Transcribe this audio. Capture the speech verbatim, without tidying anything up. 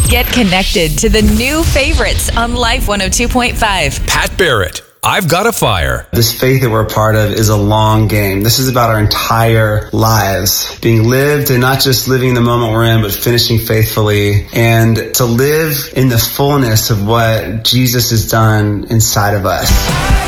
Get connected to the new favorites on Life one oh two point five. Pat Barrett, I've Got a Fire. This faith that we're a part of is a long game. This is about our entire lives being lived, and not just living the moment we're in, but finishing faithfully, and to live in the fullness of what Jesus has done inside of us.